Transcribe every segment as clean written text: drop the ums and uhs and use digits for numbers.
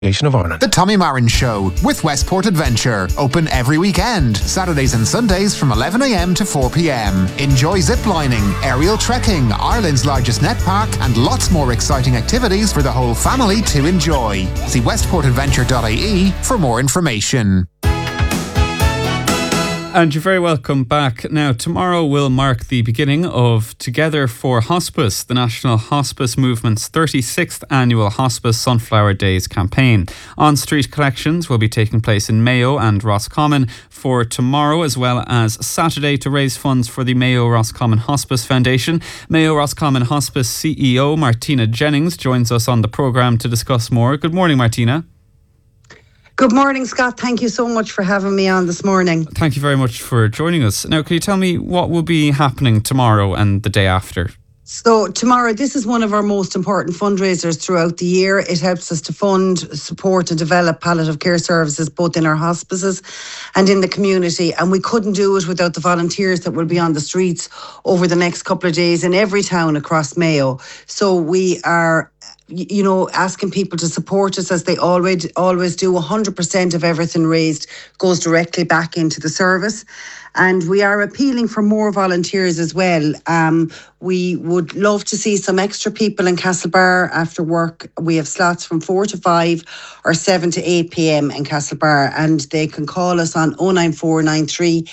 Nation of Ireland. The Tommy Marin Show with Westport Adventure. Open every weekend, Saturdays and Sundays from 11 a.m. to 4 p.m. Enjoy ziplining, aerial trekking, Ireland's largest net park, and lots more exciting activities for the whole family to enjoy. See westportadventure.ie for more information. And you're very welcome back. Now, tomorrow will mark the beginning of Together for Hospice, the National Hospice Movement's 36th annual Hospice Sunflower Days campaign. On-street collections will be taking place in Mayo and Roscommon for tomorrow, as well as Saturday, to raise funds for the Mayo Roscommon Hospice Foundation. Mayo Roscommon Hospice CEO Martina Jennings joins us on the programme to discuss more. Good morning, Martina. Good morning, Scott. Thank you so much for having me on this morning. Thank you very much for joining us. Now, can you tell me what will be happening tomorrow and the day after? So tomorrow, this is one of our most important fundraisers throughout the year. It helps us to fund, support and develop palliative care services both in our hospices and in the community. And we couldn't do it without the volunteers that will be on the streets over the next couple of days in every town across Mayo. So we are asking people to support us as they always do. 100% of everything raised goes directly back into the service. And we are appealing for more volunteers as well. We would love to see some extra people in Castlebar after work. We have slots from 4 to 5 or 7 to 8 p.m. in Castlebar, and they can call us on 09493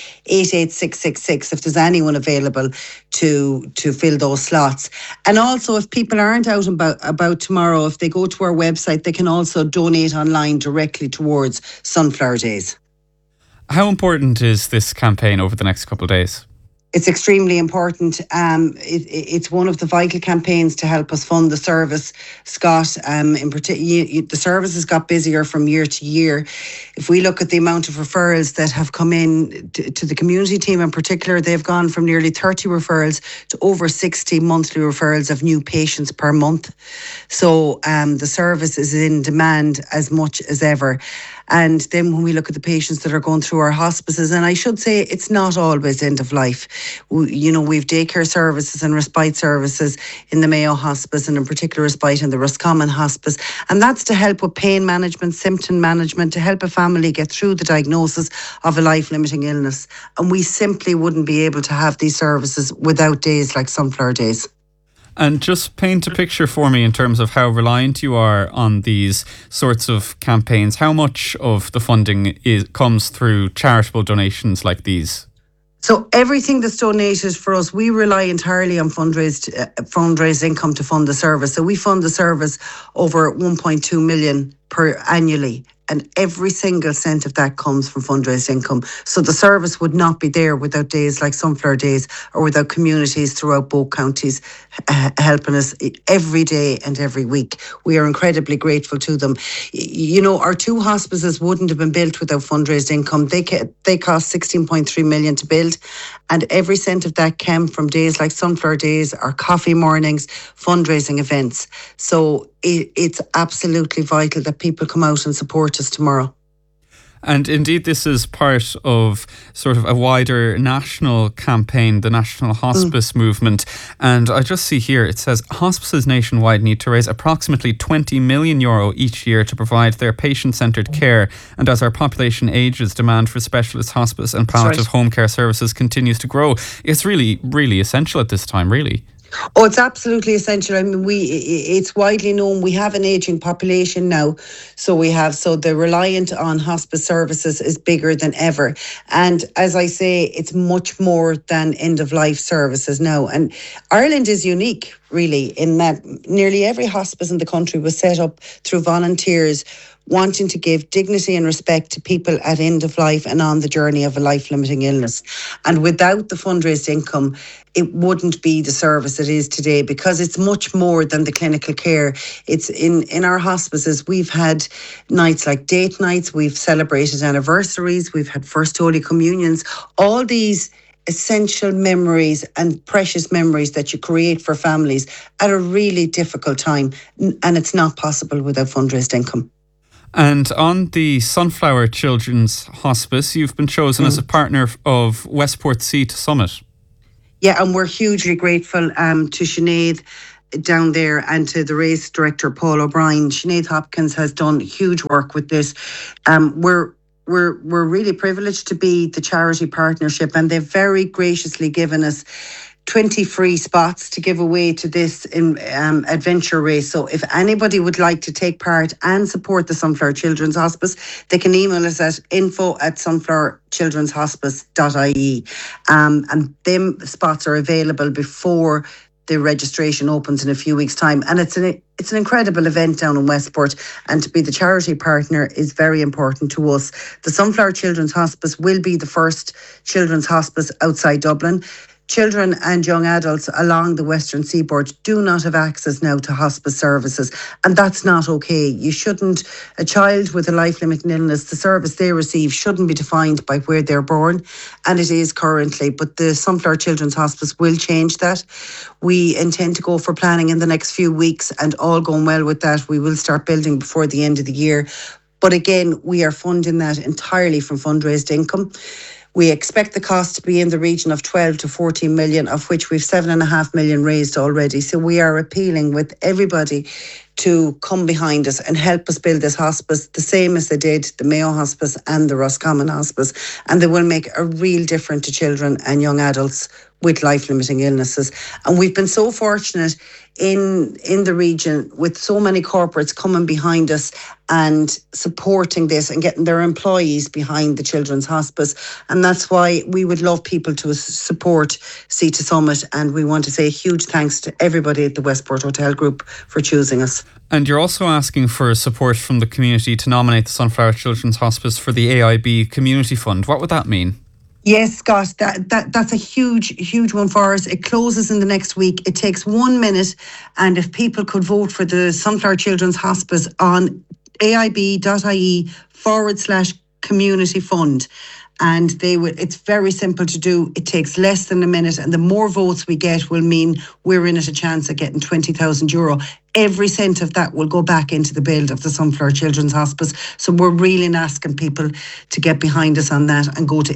88666 if there's anyone available to fill those slots. And also, if people aren't out about tomorrow, if they go to our website, they can also donate online directly towards Sunflower Days. How important is this campaign over the next couple of days? It's extremely important. It's one of the vital campaigns to help us fund the service, Scott. In particular, the service has got busier from year to year. If we look at the amount of referrals that have come in to the community team in particular, they've gone from nearly 30 referrals to over 60 monthly referrals of new patients per month. So the service is in demand as much as ever. And then when we look at the patients that are going through our hospices, and I should say it's not always end of life. We've daycare services and respite services in the Mayo Hospice, and in particular respite in the Roscommon Hospice. And that's to help with pain management, symptom management, to help a family get through the diagnosis of a life-limiting illness. And we simply wouldn't be able to have these services without days like Sunflower Days. And just paint a picture for me in terms of how reliant you are on these sorts of campaigns. How much of the funding comes through charitable donations like these? So everything that's donated for us, we rely entirely on fundraised income to fund the service. So we fund the service over 1.2 million per annually. And every single cent of that comes from fundraised income. So the service would not be there without days like Sunflower Days or without communities throughout both counties helping us every day and every week. We are incredibly grateful to them. Our two hospices wouldn't have been built without fundraised income. They cost 16.3 million to build, and every cent of that came from days like Sunflower Days, our coffee mornings, fundraising events. So it's absolutely vital that people come out and support us tomorrow. And indeed, this is part of sort of a wider national campaign, the National Hospice Movement. And I just see here, it says hospices nationwide need to raise approximately €20 million each year to provide their patient-centred care. And as our population ages, demand for specialist hospice and palliative home care services continues to grow. It's really, really essential at this time, really. Oh, it's absolutely essential. I mean, it's widely known we have an ageing population now. So the reliant on hospice services is bigger than ever. And as I say, it's much more than end of life services now. And Ireland is unique, really, in that nearly every hospice in the country was set up through volunteers wanting to give dignity and respect to people at end of life and on the journey of a life-limiting illness. And without the fundraised income, it wouldn't be the service it is today, because it's much more than the clinical care. It's in our hospices, we've had nights like date nights, we've celebrated anniversaries, we've had First Holy Communions, all these essential memories and precious memories that you create for families at a really difficult time. And it's not possible without fundraised income. And on the Sunflower Children's Hospice, you've been chosen as a partner of Westport Sea to Summit. Yeah, and we're hugely grateful to Sinead down there, and to the race director, Paul O'Brien. Sinead Hopkins has done huge work with this. We're really privileged to be the charity partnership, and they've very graciously given us 20 free spots to give away to this adventure race. So if anybody would like to take part and support the Sunflower Children's Hospice, they can email us at info@sunflowerchildrenshospice.ie. And them spots are available before the registration opens in a few weeks' time. And it's an incredible event down in Westport, and to be the charity partner is very important to us. The Sunflower Children's Hospice will be the first children's hospice outside Dublin. Children and young adults along the Western Seaboard do not have access now to hospice services, and that's not okay. You shouldn't, a child with a life-limiting illness, the service they receive shouldn't be defined by where they're born, and it is currently, but the Sunflower Children's Hospice will change that. We intend to go for planning in the next few weeks, and all going well with that, we will start building before the end of the year. But again, we are funding that entirely from fundraised income. We expect the cost to be in the region of 12 to 14 million, of which we've 7.5 million raised already. So we are appealing with everybody to come behind us and help us build this hospice, the same as they did the Mayo Hospice and the Roscommon Hospice. And they will make a real difference to children and young adults with life-limiting illnesses. And we've been so fortunate in the region with so many corporates coming behind us and supporting this and getting their employees behind the Children's Hospice. And that's why we would love people to support Sea to Summit. And we want to say a huge thanks to everybody at the Westport Hotel Group for choosing us. And you're also asking for support from the community to nominate the Sunflower Children's Hospice for the AIB Community Fund. What would that mean? Yes, Scott, that's a huge one for us. It closes in the next week. It takes 1 minute, and if people could vote for the Sunflower Children's Hospice on aib.ie/community fund, and it's very simple to do. It takes less than a minute, and the more votes we get will mean we're in at a chance of getting €20,000. Every cent of that will go back into the build of the Sunflower Children's Hospice. So we're really asking people to get behind us on that and go to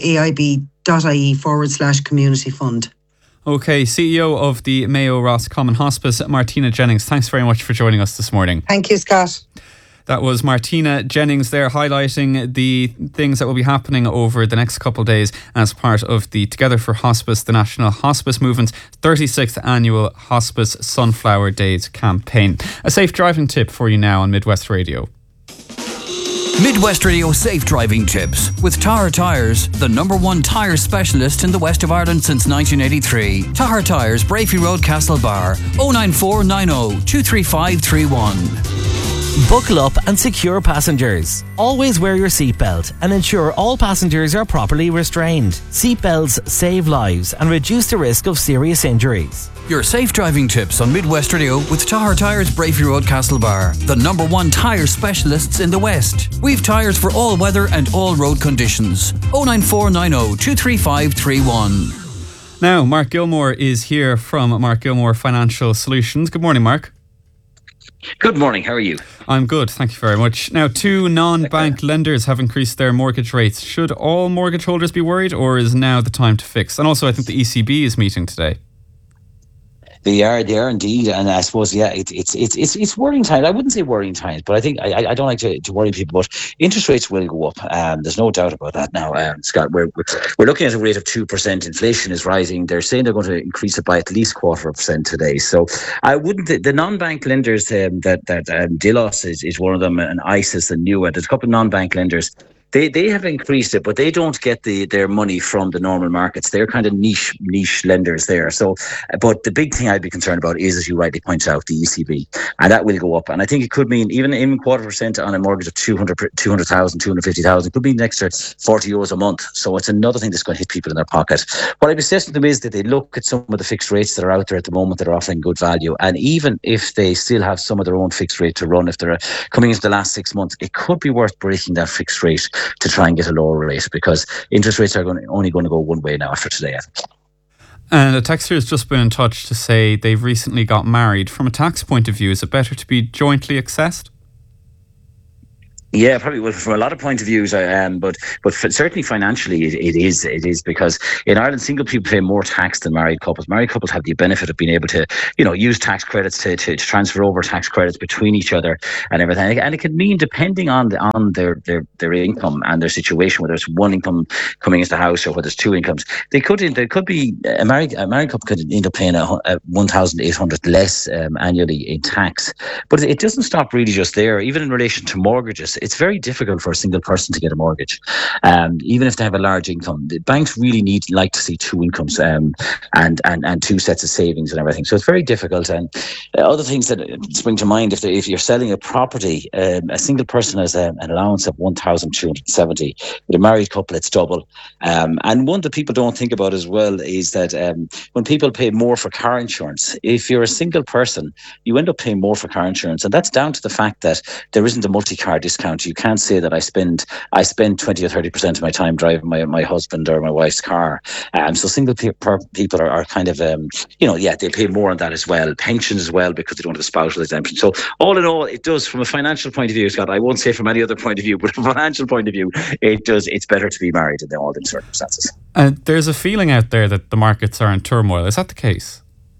aib.ie/community fund. Okay, CEO of the Mayo Roscommon Hospice, Martina Jennings, thanks very much for joining us this morning. Thank you, Scott. That was Martina Jennings there, highlighting the things that will be happening over the next couple of days as part of the Together for Hospice, the National Hospice Movement's 36th Annual Hospice Sunflower Days campaign. A safe driving tip for you now on Midwest Radio. Midwest Radio safe driving tips with Tahar Tyres, the #1 tyre specialist in the west of Ireland since 1983. Tahar Tyres, Brafey Road, Castlebar, 09490 23531. Buckle up and secure passengers. Always wear your seatbelt and ensure all passengers are properly restrained. Seatbelts save lives and reduce the risk of serious injuries. Your safe driving tips on Midwest Radio with Tahar Tyres, Brafey Road, Castlebar, the #1 tyre specialists in the West. We've tyres for all weather and all road conditions. 09490 23531. Now, Mark Gilmore is here from Mark Gilmore Financial Solutions. Good morning, Mark. Good morning, how are you? I'm good, thank you very much. Now, 2 non-bank lenders have increased their mortgage rates. Should all mortgage holders be worried, or is now the time to fix? And also, I think the ECB is meeting today. They are indeed, and I suppose it's worrying times. I wouldn't say worrying times, but I think I don't like to worry people. But interest rates will go up. There's no doubt about that now, Scott. We're looking at a rate of 2%. Inflation is rising. They're saying they're going to increase it by at least 0.25% today. So I wouldn't. The non-bank lenders that Delos is one of them, and ISIS and Nua. There's a couple of non-bank lenders. They have increased it, but they don't get their money from the normal markets. They're kind of niche lenders there. So, but the big thing I'd be concerned about is, as you rightly point out, the ECB, and that will go up. And I think it could mean even 0.25% on a mortgage of 200,000, 250,000 could mean an extra €40 a month. So it's another thing that's going to hit people in their pocket. What I'd be suggesting to them is that they look at some of the fixed rates that are out there at the moment that are offering good value, and even if they still have some of their own fixed rate to run, if they're coming into the last 6 months, it could be worth breaking that fixed rate to try and get a lower rate, because interest rates are only going to go one way now after today. And a texter has just been in touch to say they've recently got married. From a tax point of view, is it better to be jointly accessed? Yeah, probably from a lot of point of views, but certainly financially, it is because in Ireland, single people pay more tax than married couples. Married couples have the benefit of being able to, use tax credits to transfer over tax credits between each other and everything. And it can mean, depending on their income and their situation, whether it's one income coming into the house or whether it's two incomes, there could be a married couple could end up paying 1,800 less annually in tax. But it doesn't stop really just there. Even in relation to mortgages, it's very difficult for a single person to get a mortgage, even if they have a large income. The banks really like to see two incomes and two sets of savings and everything. So it's very difficult. And other things that spring to mind: if you're selling a property, a single person has an allowance of 1,270. With a married couple, it's double. And one that people don't think about as well is that when people pay more for car insurance, if you're a single person, you end up paying more for car insurance, and that's down to the fact that there isn't a multi-car discount. You can't say that I spend 20 or 30% of my time driving my husband or my wife's car. So single people are kind of, they pay more on that as well. Pensions as well, because they don't have a spousal exemption. So all in all, it does, from a financial point of view, Scott, I won't say from any other point of view, but from a financial point of view, it's better to be married in all these circumstances. There's a feeling out there that the markets are in turmoil. Is that the case?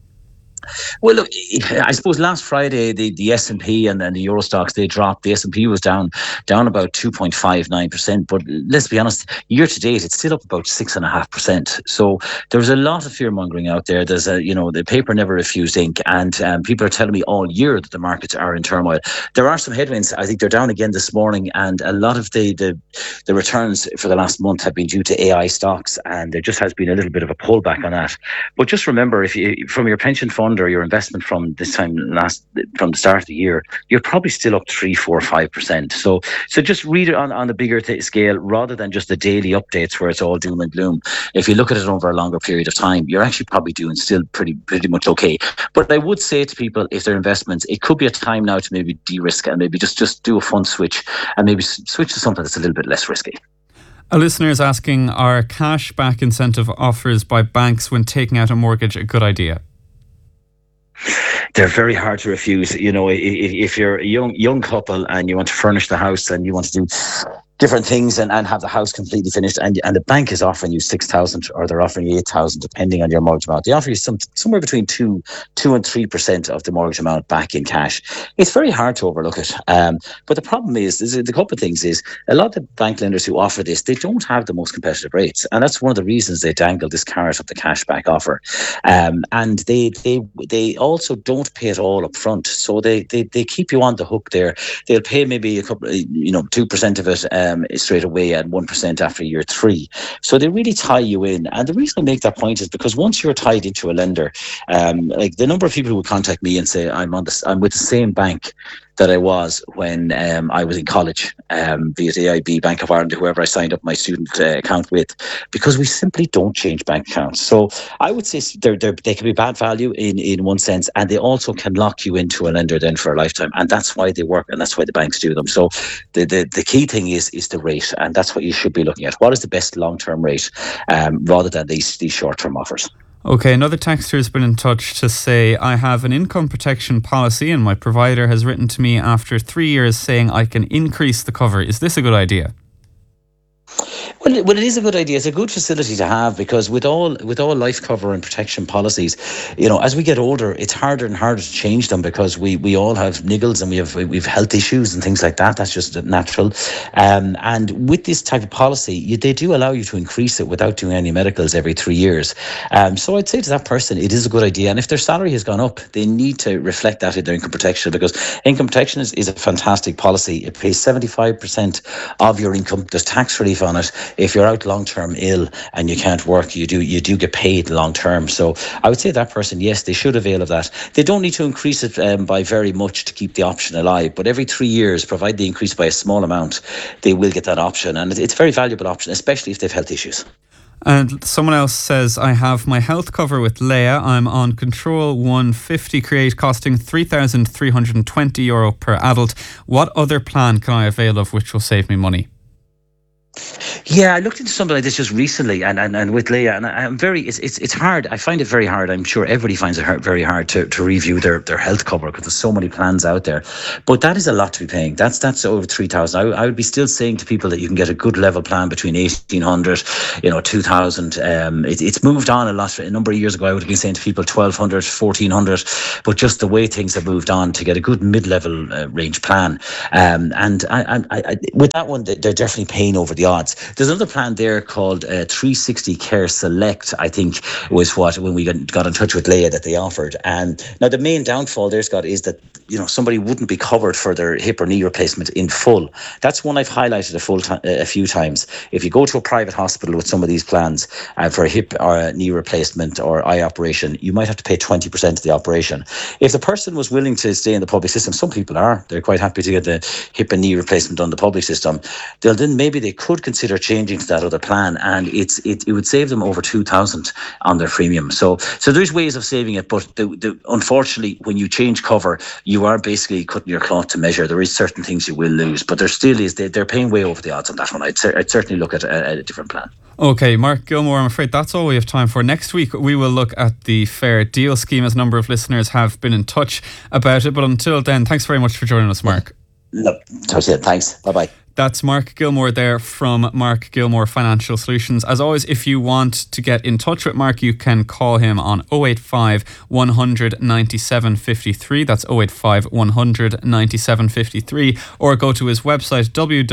Well, look, I suppose last Friday the S&P and the Euro stocks, they dropped. The S&P was down about 2.59%. But let's be honest, year to date, it's still up about 6.5%. So there's a lot of fear mongering out there. There's the paper never refused ink, and people are telling me all year that the markets are in turmoil. There are some headwinds. I think they're down again this morning, and a lot of the returns for the last month have been due to AI stocks, and there just has been a little bit of a pullback on that. But just remember, if you, from your pension fund or your investment from the start of the year, you're probably still up 3, 4, 5%. So just read it on the bigger scale rather than just the daily updates where it's all doom and gloom. If you look at it over a longer period of time, you're actually probably doing still pretty much okay. But I would say to people, if they're investments, it could be a time now to maybe de-risk and maybe just do a fund switch and maybe switch to something that's a little bit less risky. A listener is asking, are cash-back incentive offers by banks when taking out a mortgage a good idea? They're very hard to refuse. If you're a young couple and you want to furnish the house and you want to do different things and have the house completely finished, and the bank is offering you 6,000 or they're offering you 8,000 depending on your mortgage amount. They offer you somewhere between 2 and 3% of the mortgage amount back in cash. It's very hard to overlook it. But the problem is the couple of things is a lot of the bank lenders who offer this, they don't have the most competitive rates, and that's one of the reasons they dangle this carrot of the cashback offer. And they also don't pay it all up front, so they keep you on the hook there. They'll pay maybe a couple, 2% of it straight away and 1% after year 3. So they really tie you in. And the reason I make that point is because once you're tied into a lender, like the number of people who would contact me and say, I'm with the same bank that I was when I was in college, be it AIB, Bank of Ireland, whoever I signed up my student account with, because we simply don't change bank accounts. So I would say they can be bad value in one sense, and they also can lock you into a lender then for a lifetime. And that's why they work, and that's why the banks do them. So the key thing is the rate, and that's what you should be looking at. What is the best long-term rate rather than these short-term offers? Okay, another texter has been in touch to say, I have an income protection policy and my provider has written to me after 3 years saying I can increase the cover. Is this a good idea? Well, it is a good idea. It's a good facility to have, because with all life cover and protection policies, as we get older, it's harder and harder to change them, because we all have niggles and we've health issues and things like that. That's just natural. And with this type of policy, they do allow you to increase it without doing any medicals every 3 years. So I'd say to that person, it is a good idea. And if their salary has gone up, they need to reflect that in their income protection, because income protection is a fantastic policy. It pays 75% of your income. There's tax relief on it. If you're out long-term ill and you can't work, you do get paid long-term. So I would say that person, yes, they should avail of that. They don't need to increase it by very much to keep the option alive, but every 3 years, provide they increase by a small amount, they will get that option. And it's a very valuable option, especially if they've health issues. And someone else says, I have my health cover with Leia. I'm on Control 150 Create, costing €3,320 per adult. What other plan can I avail of which will save me money? Yeah, I looked into something like this just recently, and with Leah, and I'm very. It's hard. I find it very hard. I'm sure everybody finds it very hard to review their health cover because there's so many plans out there. But that is a lot to be paying. That's over 3,000. I would be still saying to people that you can get a good level plan between 1,800, 2,000. It's moved on a lot. A number of years ago, I would have been saying to people 1,200, 1,400. But just the way things have moved on to get a good mid-level range plan, and I with that one, they're definitely paying over the odds. There's another plan there called 360 Care Select, I think was what, when we got in touch with Leah, that they offered. And now the main downfall there, Scott, is that somebody wouldn't be covered for their hip or knee replacement in full. That's one I've highlighted a few times. If you go to a private hospital with some of these plans for a hip or a knee replacement or eye operation, you might have to pay 20% of the operation. If the person was willing to stay in the public system, some people are, they're quite happy to get the hip and knee replacement on the public system, then maybe they could consider changing to that other plan, and it would save them over 2,000 on their premium. So there's ways of saving it, but unfortunately, when you change cover, you are basically cutting your cloth to measure. There is certain things you will lose, but there still is. They're paying way over the odds on that one. I'd certainly look at a different plan. Okay, Mark Gilmore, I'm afraid that's all we have time for. Next week, we will look at the Fair Deal scheme, as a number of listeners have been in touch about it. But until then, thanks very much for joining us, Mark. No, thanks. Bye-bye. That's Mark Gilmore there from Mark Gilmore Financial Solutions. As always, if you want to get in touch with Mark, you can call him on 085 100 97 53. That's 085 100 97 53. Or go to his website,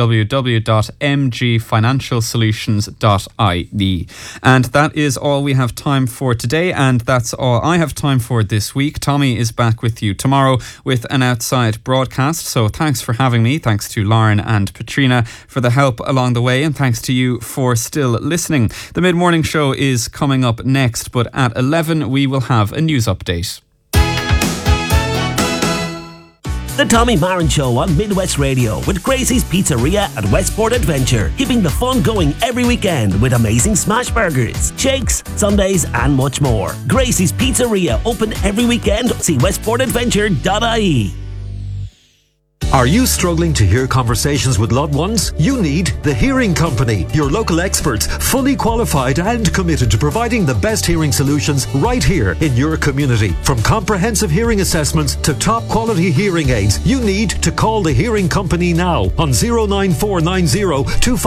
www.mgfinancialsolutions.ie. And that is all we have time for today, and that's all I have time for this week. Tommy is back with you tomorrow with an outside broadcast. So thanks for having me. Thanks to Lauren and Katrina for the help along the way, and thanks to you for still listening. The mid-morning show is coming up next, but at 11 we will have a news update. The Tommy Marin Show on Midwest Radio with Gracie's Pizzeria at Westport Adventure, keeping the fun going every weekend with amazing smash burgers, shakes, sundaes and much more. Gracie's Pizzeria, open every weekend. See westportadventure.ie. Are you struggling to hear conversations with loved ones? You need The Hearing Company, your local experts, fully qualified and committed to providing the best hearing solutions right here in your community. From comprehensive hearing assessments to top quality hearing aids, you need to call The Hearing Company now on 09490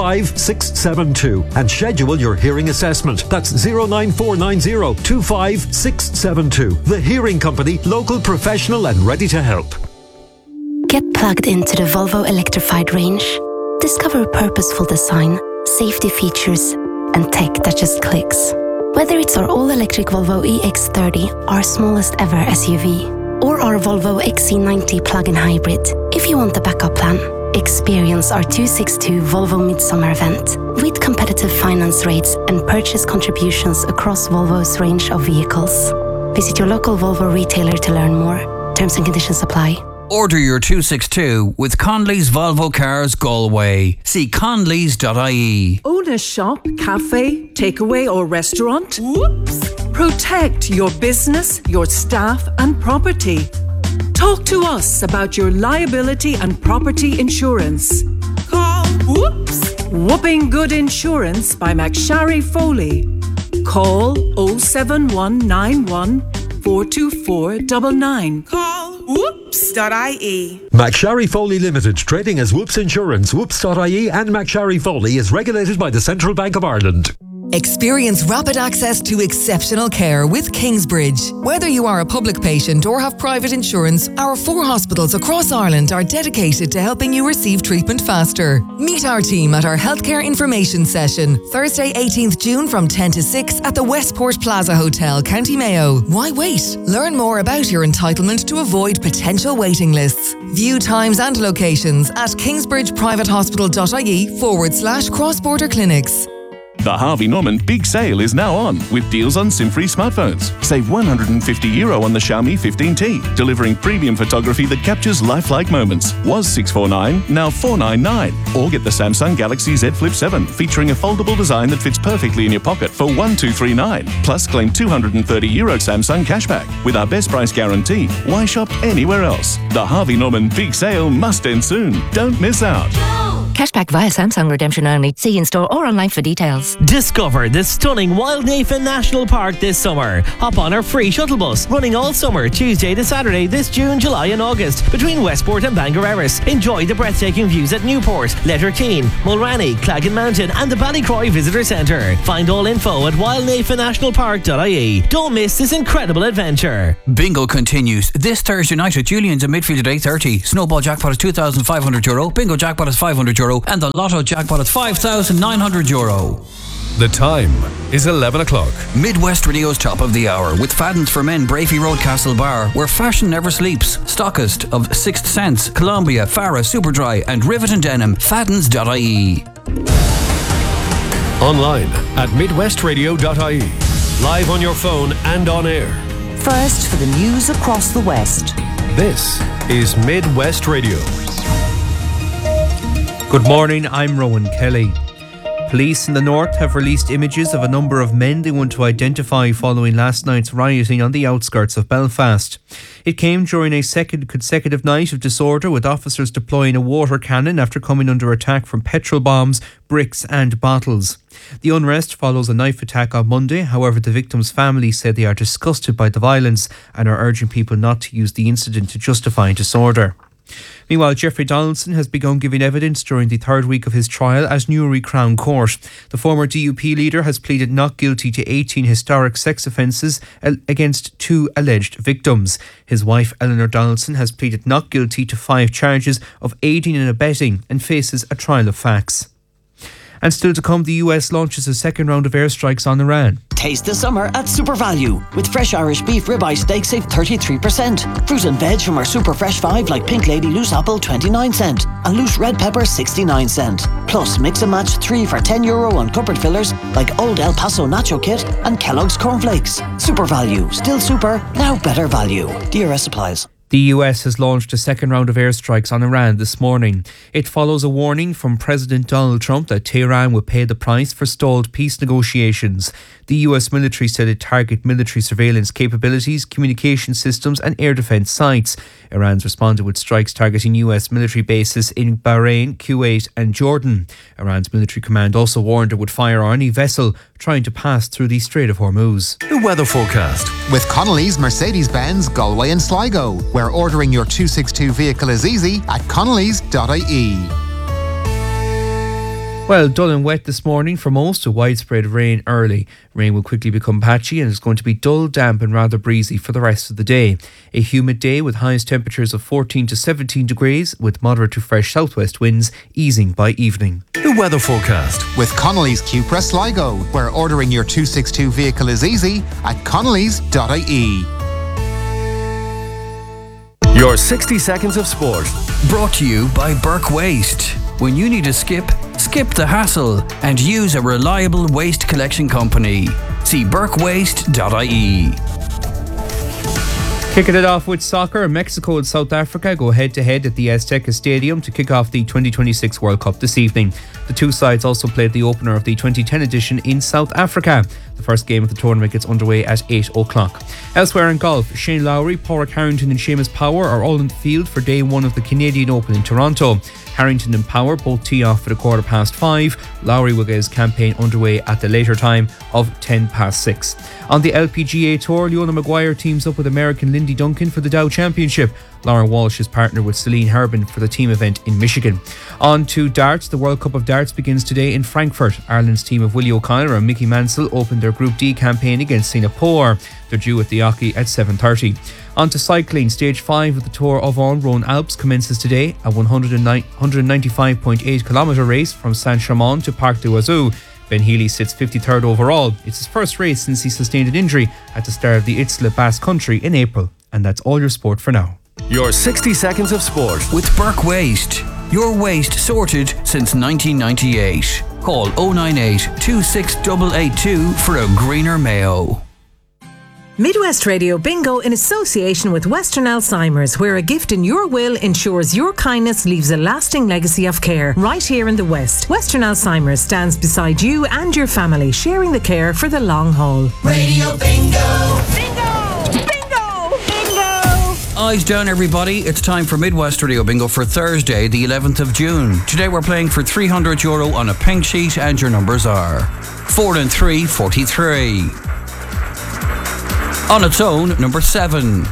25672 and schedule your hearing assessment. That's 09490 25672. The Hearing Company, local, professional and ready to help. Get plugged into the Volvo electrified range. Discover purposeful design, safety features, and tech that just clicks. Whether it's our all-electric Volvo EX30, our smallest ever SUV, or our Volvo XC90 plug-in hybrid, if you want the backup plan, experience our 262 Volvo Midsummer event with competitive finance rates and purchase contributions across Volvo's range of vehicles. Visit your local Volvo retailer to learn more. Terms and conditions apply. Order your 262 with Conley's Volvo Cars Galway. See conleys.ie. Own a shop, cafe, takeaway or restaurant? Whoops! Protect your business, your staff and property. Talk to us about your liability and property insurance. Call Whoops! Whooping Good Insurance by McSharry Foley. Call 07191 424 99. Call Whoops.ie. McSharry Foley Limited, trading as Whoops Insurance. Whoops.ie and McSharry Foley is regulated by the Central Bank of Ireland. Experience rapid access to exceptional care with Kingsbridge. Whether you are a public patient or have private insurance, our 4 hospitals across Ireland are dedicated to helping you receive treatment faster. Meet our team at our healthcare information session, Thursday 18th June from 10 to 6 at the Westport Plaza Hotel, County Mayo. Why wait? Learn more about your entitlement to avoid potential waiting lists. View times and locations at kingsbridgeprivatehospital.ie/cross-border clinics. The Harvey Norman Big Sale is now on with deals on SIM-free smartphones. Save €150 on the Xiaomi 15T, delivering premium photography that captures lifelike moments. Was $649, now $499. Or get the Samsung Galaxy Z Flip 7, featuring a foldable design that fits perfectly in your pocket for $1,239. Plus, claim €230 Samsung cashback. With our best price guarantee, why shop anywhere else? The Harvey Norman Big Sale must end soon. Don't miss out. Cashback via Samsung redemption only. See in-store or online for details. Discover the stunning Wild Nathan National Park this summer. Hop on our free shuttle bus, running all summer, Tuesday to Saturday this June, July and August, between Westport and Bangor Erris. Enjoy the breathtaking views at Newport, Letterkeene, Mulranny, Claggan Mountain and the Ballycroy Visitor Centre. Find all info at wildnathannationalpark.ie. Don't miss this incredible adventure. Bingo continues this Thursday night at Julian's in Midfield at 8:30. Snowball jackpot is €2,500. Bingo jackpot is €500. And the Lotto jackpot is €5,900. The time is 11 o'clock. Midwest Radio's top of the hour with Fadden's for Men, Brafey Road, Castlebar, where fashion never sleeps. Stockist of Sixth Sense, Columbia, Farah, Superdry and Rivet and Denim. Faddens.ie. Online at midwestradio.ie. Live on your phone and on air. First for the news across the West. This is Midwest Radio. Good morning, I'm Rowan Kelly. Police in the north have released images of a number of men they want to identify following last night's rioting on the outskirts of Belfast. It came during a second consecutive night of disorder, with officers deploying a water cannon after coming under attack from petrol bombs, bricks and bottles. The unrest follows a knife attack on Monday. However, the victims' families said they are disgusted by the violence and are urging people not to use the incident to justify disorder. Meanwhile, Jeffrey Donaldson has begun giving evidence during the third week of his trial at Newry Crown Court. The former DUP leader has pleaded not guilty to 18 historic sex offences against 2 alleged victims. His wife, Eleanor Donaldson, has pleaded not guilty to 5 charges of aiding and abetting and faces a trial of facts. And still to come, the US launches a second round of airstrikes on Iran. Taste the summer at Super Value. With fresh Irish beef ribeye steak, save 33%. Fruit and veg from our Super Fresh 5 like Pink Lady loose apple 29 cent and loose red pepper 69 cent. Plus mix and match 3 for €10 on cupboard fillers like Old El Paso Nacho Kit and Kellogg's Cornflakes. Super Value. Still super, now better value. DRS applies. The US has launched a second round of airstrikes on Iran this morning. It follows a warning from President Donald Trump that Tehran would pay the price for stalled peace negotiations. The US military said it targeted military surveillance capabilities, communication systems and air defence sites. Iran's responded with strikes targeting US military bases in Bahrain, Kuwait and Jordan. Iran's military command also warned it would fire on any vessel trying to pass through the Strait of Hormuz. The weather forecast. With Connolly's Mercedes-Benz, Galway and Sligo, where ordering your 262 vehicle is easy at connellys.ie. Well, dull and wet this morning for most, with widespread rain early. Rain will quickly become patchy and it's going to be dull, damp and rather breezy for the rest of the day. A humid day with highest temperatures of 14 to 17 degrees with moderate to fresh southwest winds easing by evening. The weather forecast. With Connolly's Cupra Sligo, where ordering your 262 vehicle is easy at connellys.ie. Your 60 seconds of sport. Brought to you by Burke Waste. When you need a skip the hassle and use a reliable waste collection company. See burkewaste.ie. Kicking it off with soccer, Mexico and South Africa go head-to-head at the Azteca Stadium to kick off the 2026 World Cup this evening. The two sides also played the opener of the 2010 edition in South Africa. The first game of the tournament gets underway at 8 o'clock. Elsewhere in golf, Shane Lowry, Padraig Harrington and Seamus Power are all in the field for day one of the Canadian Open in Toronto. Harrington and Power both tee off at 5:15. Lowry will get his campaign underway at the later time of 6:10. On the LPGA Tour, Leona Maguire teams up with American Lindy Duncan for the Dow Championship. Lauren Walsh is partnered with Celine Herbin for the team event in Michigan. On to darts. The World Cup of Darts begins today in Frankfurt. Ireland's team of Willie O'Connor and Mickey Mansell opened their Group D campaign against Singapore. They're due at the Oche at 7:30. On to cycling. Stage 5 of the Tour of Rhone Alps commences today. A 195.8 kilometre race from Saint-Chamond to Parc d'Oiseaux. Ben Healy sits 53rd overall. It's his first race since he sustained an injury at the start of the Itzla Basque Country in April. And that's all your sport for now. Your 60 seconds of sport. With Burke Waste. Your waste sorted since 1998. Call 098 26882 for a greener Mayo. Midwest Radio Bingo in association with Western Alzheimer's, where a gift in your will ensures your kindness leaves a lasting legacy of care right here in the West. Western Alzheimer's stands beside you and your family, sharing the care for the long haul. Radio Bingo. Bingo. Eyes down, everybody. It's time for Midwest Radio Bingo for Thursday, the 11th of June. Today we're playing for €300 on a pink sheet, and your numbers are 4 and 3, 43. On its own, number 7.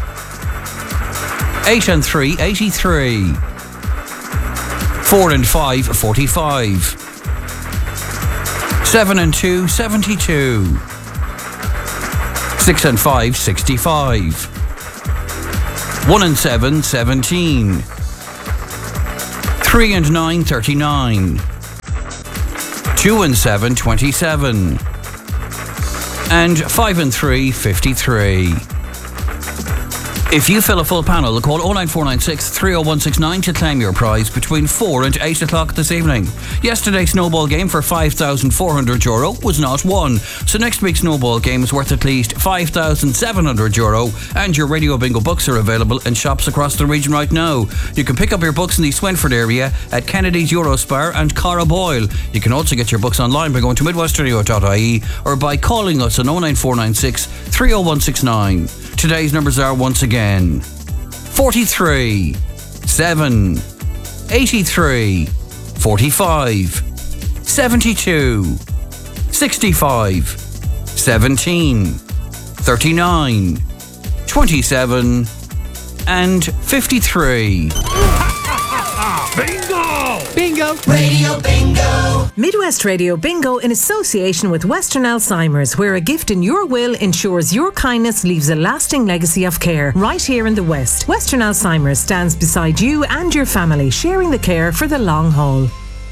8 and 3, 83. 4 and 5, 45. 7 and 2, 72. 6 and 5, 65. 1 and 7, 17. 3 and 9, 39. 2 and 7, 27. And 5 and 3, 53. If you fill a full panel, call 09496 30169 to claim your prize between 4 and 8 o'clock this evening. Yesterday's snowball game for €5,400 was not won, so next week's snowball game is worth at least €5,700, and your Radio Bingo books are available in shops across the region right now. You can pick up your books in the Swinford area at Kennedy's Eurospar and Cara Boyle. You can also get your books online by going to midwestradio.ie or by calling us on 09496 30169. Today's numbers are once again 43, 7, 83, 45, 72, 65, 17, 39, 27, and 53. Bingo! Bingo! Radio Bingo! Midwest Radio Bingo in association with Western Alzheimer's, where a gift in your will ensures your kindness leaves a lasting legacy of care right here in the West. Western Alzheimer's stands beside you and your family, sharing the care for the long haul.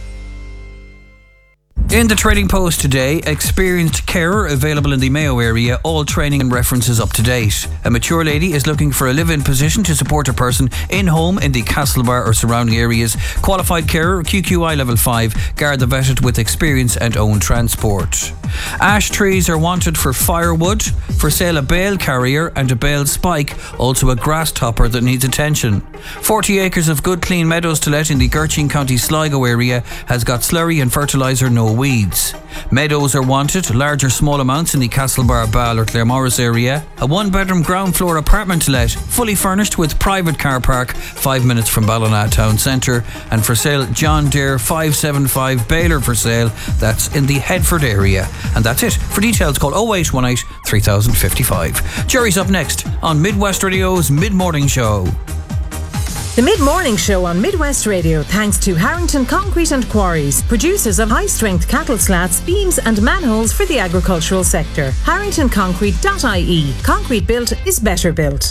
In the Trading Post today, experienced carer available in the Mayo area, all training and references up to date. A mature lady is looking for a live-in position to support a person in-home in the Castlebar or surrounding areas. Qualified carer, QQI level 5, Garda vetted with experience and own transport. Ash trees are wanted for firewood. For sale a bale carrier and a bale spike, also a grass topper that needs attention. 40 acres of good clean meadows to let in the Gertrude County Sligo area, has got slurry and fertiliser, no weeds. Meadows are wanted, large or small amounts in the Castlebar, Ball or Claremorris area. A 1-bedroom ground floor apartment to let, fully furnished with private car park, 5 minutes from Ballina Town Centre. And for sale, John Deere 575 baler for sale, that's in the Headford area. And that's it. For details, call 0818 3055. Jerry's up next on Midwest Radio's Mid-Morning Show. The Mid-Morning Show on Midwest Radio, thanks to Harrington Concrete and Quarries, producers of high-strength cattle slats, beams and manholes for the agricultural sector. HarringtonConcrete.ie. Concrete built is better built.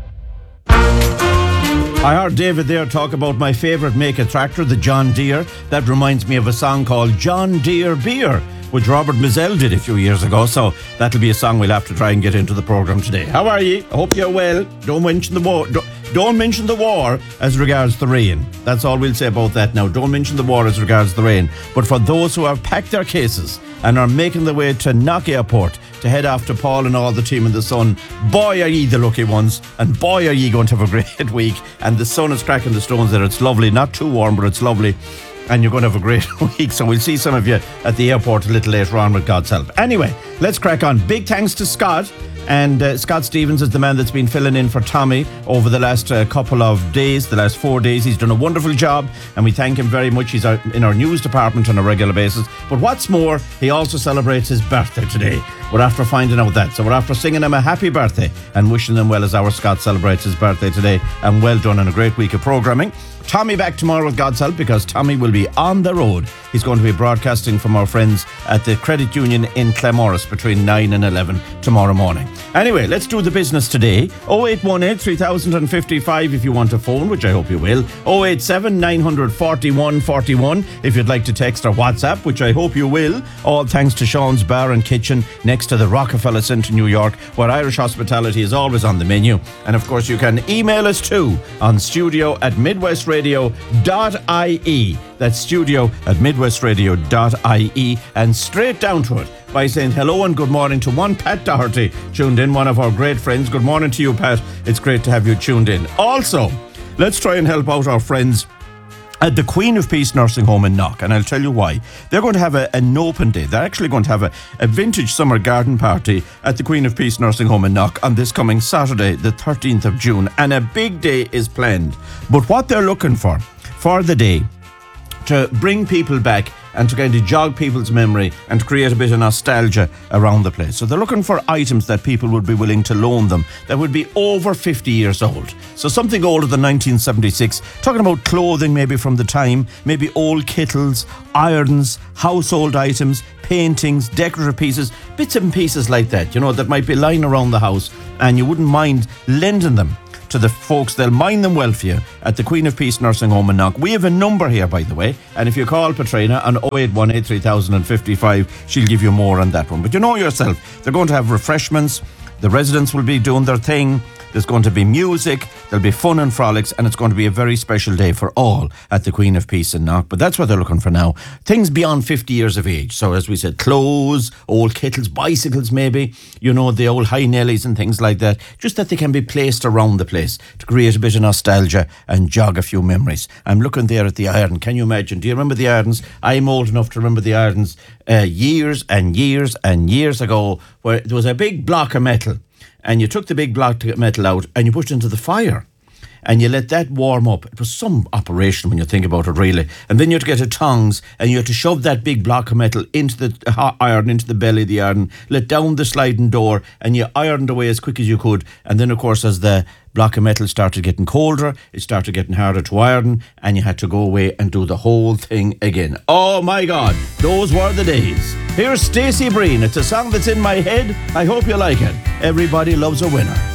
I heard David there talk about my favourite make of tractor, the John Deere. That reminds me of a song called John Deere Beer, which Robert Mizell did a few years ago, so that'll be a song we'll have to try and get into the programme today. How are ye? I hope you're well. Don't mention the war. Don't mention the war as regards the rain. That's all we'll say about that now. Don't mention the war as regards the rain. But for those who have packed their cases and are making their way to Knock Airport to head off to Paul and all the team in the sun, boy are ye the lucky ones, and boy are ye going to have a great week. And the sun is cracking the stones there. It's lovely, not too warm, but it's lovely. And you're going to have a great week. So we'll see some of you at the airport a little later on with God's help. Anyway, let's crack on. Big thanks to Scott. And Scott Stevens is the man that's been filling in for Tommy over the last couple of days, the last 4 days. He's done a wonderful job and we thank him very much. He's out in our news department on a regular basis. But what's more, he also celebrates his birthday today. We're after finding out that. So we're after singing him a happy birthday and wishing him well as our Scott celebrates his birthday today. And well done on a great week of programming. Tommy back tomorrow with God's help, because Tommy will be on the road. He's going to be broadcasting from our friends at the Credit Union in Claremorris between 9 and 11 tomorrow morning. Anyway, let's do the business today. 0818 3055 if you want to phone, which I hope you will. 087 941 41 if you'd like to text or WhatsApp, which I hope you will. All thanks to Sean's Bar and Kitchen next to the Rockefeller Centre, New York, where Irish hospitality is always on the menu. And of course, you can email us too on studio@midwestradio.ie. That's studio@midwestradio.ie, and straight down to it by saying hello and good morning to one Pat Doherty, tuned in, one of our great friends. Good morning to you, Pat. It's great to have you tuned in. Also, let's try and help out our friends at the Queen of Peace Nursing Home in Knock, and I'll tell you why. They're going to have an open day. They're actually going to have a vintage summer garden party at the Queen of Peace Nursing Home in Knock on this coming Saturday, the 13th of June, and a big day is planned. But what they're looking for the day, to bring people back and to kind of jog people's memory and to create a bit of nostalgia around the place. So they're looking for items that people would be willing to loan them that would be over 50 years old. So something older than 1976, talking about clothing maybe from the time, maybe old kettles, irons, household items, paintings, decorative pieces, bits and pieces like that, you know, that might be lying around the house and you wouldn't mind lending them to the folks. They'll mind them well for you at the Queen of Peace Nursing Home in Knock. We have a number here, by the way, and if you call Patrina on 0818 3055, she'll give you more on that one. But you know yourself, they're going to have refreshments, the residents will be doing their thing, there's going to be music, there'll be fun and frolics, and it's going to be a very special day for all at the Queen of Peace in Knock. But that's what they're looking for now. Things beyond 50 years of age. So as we said, clothes, old kettles, bicycles maybe, you know, the old high nellies and things like that. Just that they can be placed around the place to create a bit of nostalgia and jog a few memories. I'm looking there at the iron. Can you imagine? Do you remember the irons? I'm old enough to remember the irons years and years and years ago, where there was a big block of metal, and you took the big block of metal out and you pushed it into the fire and you let that warm up. It was some operation when you think about it, really. And then you had to get a tongs and you had to shove that big block of metal into the hot iron, into the belly of the iron, let down the sliding door, and you ironed away as quick as you could. And then, of course, as the block of metal started getting colder, it started getting harder to iron, and you had to go away and do the whole thing again. Oh my God, those were the days. Here's Stacey Breen. It's a song that's in my head. I hope you like it. Everybody loves a winner.